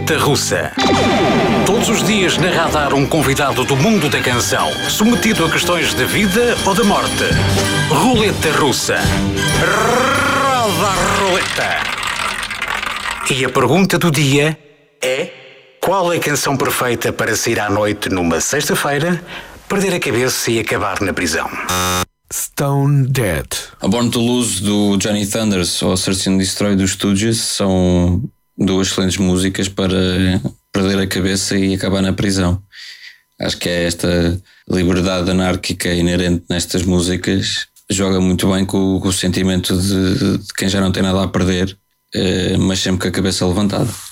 Roleta Russa. Todos os dias na Radar um convidado do mundo da canção, submetido a questões de vida ou de morte. Roleta Russa. Roda a roleta. E a pergunta do dia é: qual é a canção perfeita para sair à noite numa sexta-feira, perder a cabeça e acabar na prisão? Stone Dead. A Born to Lose do Johnny Thunders ou Search and Destroy dos Stooges são duas excelentes músicas para perder a cabeça e acabar na prisão. Acho que é esta liberdade anárquica inerente nestas músicas, joga muito bem com o sentimento de quem já não tem nada a perder, mas sempre com a cabeça levantada.